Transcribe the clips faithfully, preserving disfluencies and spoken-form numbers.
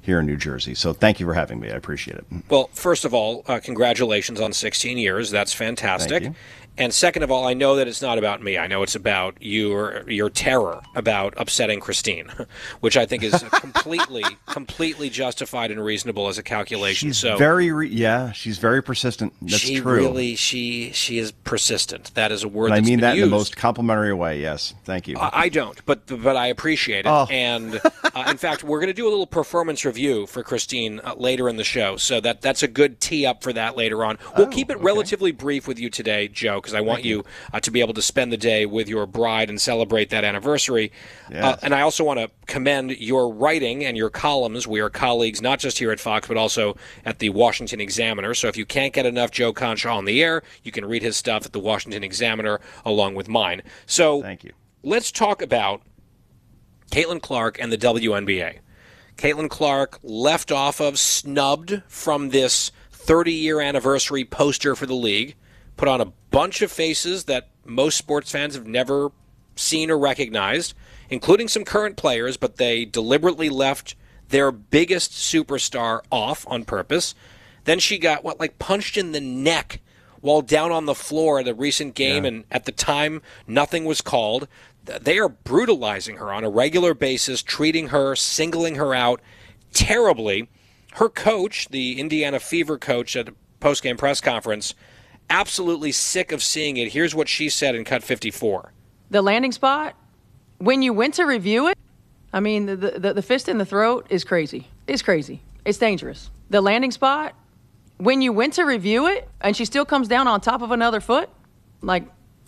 here in New Jersey. So thank you for having me. I appreciate it. Well, first of all, uh, congratulations on sixteen years. That's fantastic. Thank you. And second of all, I know that it's not about me. I know it's about your your terror about upsetting Christine, which I think is completely, completely justified and reasonable as a calculation. She's so very, re- yeah, she's very persistent. That's she true. really, she she is persistent. That is a word. And I that's mean been that used. in the most complimentary way. Yes, thank you. I, I don't, but but I appreciate it. Oh. And uh, in fact, we're going to do a little performance review for Christine uh, later in the show. So that that's a good tee up for that later on. We'll Oh, keep it okay. relatively brief with you today, Joe, because I want Thank you. you. Uh, to be able to spend the day with your bride and celebrate that anniversary. Yes. Uh, and I also want to commend your writing and your columns. We are colleagues not just here at Fox, but also at the Washington Examiner. So if you can't get enough Joe Concha on the air, you can read his stuff at the Washington Examiner along with mine. So Thank you. Let's talk about Caitlin Clark and the W N B A. Caitlin Clark left off of, snubbed from this thirty-year anniversary poster for the league, put on a bunch of faces that most sports fans have never seen or recognized, including some current players, but they deliberately left their biggest superstar off on purpose. Then she got, what, like punched in the neck while down on the floor at a recent game, yeah. And at the time, nothing was called. They are brutalizing her on a regular basis, treating her, singling her out terribly. Her coach, the Indiana Fever coach at a post-game press conference, absolutely sick of seeing it. Here's what she said in Cut fifty-four. The landing spot, when you went to review it, I mean, the, the, the fist in the throat is crazy. It's crazy. It's dangerous. The landing spot, when you went to review it and she still comes down on top of another foot, like,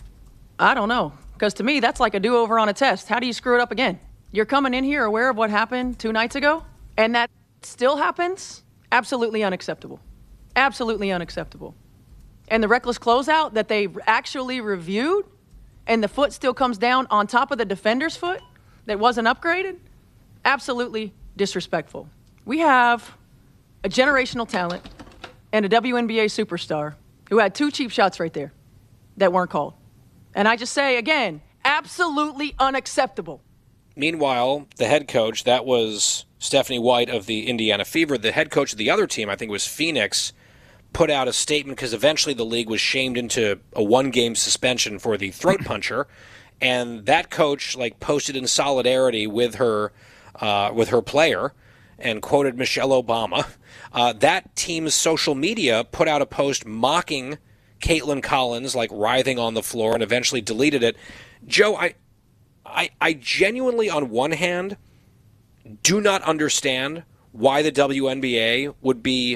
I don't know. Because to me, that's like a do-over on a test. How do you screw it up again? You're coming in here aware of what happened two nights ago, and that still happens? Absolutely unacceptable. Absolutely unacceptable. And the reckless closeout that they actually reviewed, and the foot still comes down on top of the defender's foot that wasn't upgraded, absolutely disrespectful. We have a generational talent and a W N B A superstar who had two cheap shots right there that weren't called. And I just say, again, absolutely unacceptable. Meanwhile, the head coach, that was Stephanie White of the Indiana Fever. The head coach of the other team, I think it was Phoenix, put out a statement because eventually the league was shamed into a one-game suspension for the throat puncher, and that coach like posted in solidarity with her, uh, with her player, and quoted Michelle Obama. Uh, that team's social media put out a post mocking Caitlin Collins, like writhing on the floor, and eventually deleted it. Joe, I, I, I genuinely, on one hand, do not understand why the W N B A would be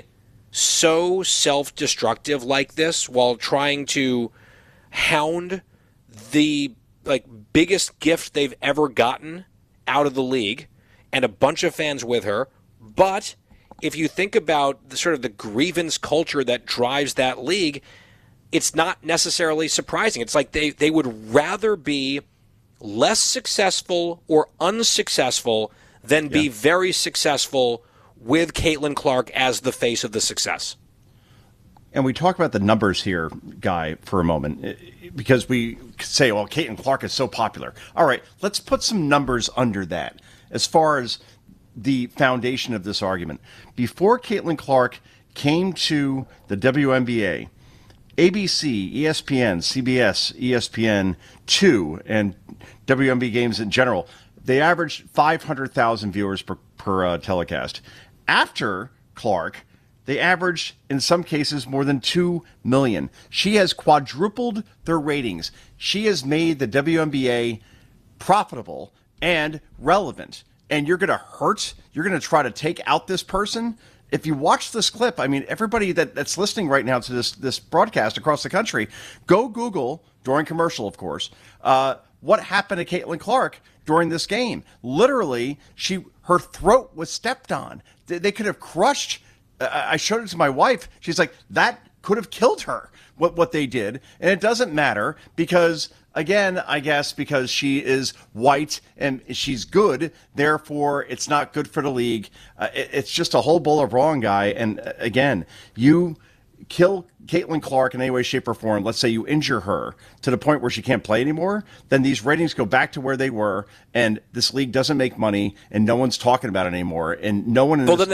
so self-destructive like this while trying to hound the like biggest gift they've ever gotten out of the league and a bunch of fans with her. But if you think about the sort of the grievance culture that drives that league, it's not necessarily surprising. It's like they, they would rather be less successful or unsuccessful than be yeah. very successful with Caitlin Clark as the face of the success. And we talk about the numbers here, Guy, for a moment, because we say, well, Caitlin Clark is so popular. All right, let's put some numbers under that as far as the foundation of this argument. Before Caitlin Clark came to the W N B A, A B C, E S P N, C B S, E S P N two, and W N B A games in general, they averaged five hundred thousand viewers per, per uh, telecast. After Clark, they averaged, in some cases, more than two million. She has quadrupled their ratings. She has made the W N B A profitable and relevant. And you're going to hurt, you're going to try to take out this person. If you watch this clip, I mean, everybody that, that's listening right now to this, this broadcast across the country, go Google, during commercial, of course, uh, what happened to Caitlin Clark during this game. Literally, she her throat was stepped on. They, they could have crushed. Uh, I showed it to my wife. She's like, that could have killed her, what, what they did. And it doesn't matter because, again, I guess because she is white and she's good, therefore it's not good for the league. Uh, it, it's just a whole bowl of wrong, Guy. And uh, again, you kill Caitlin Clark in any way, shape, or form, let's say you injure her to the point where she can't play anymore, then these ratings go back to where they were, and this league doesn't make money, and no one's talking about it anymore, and no one in well, this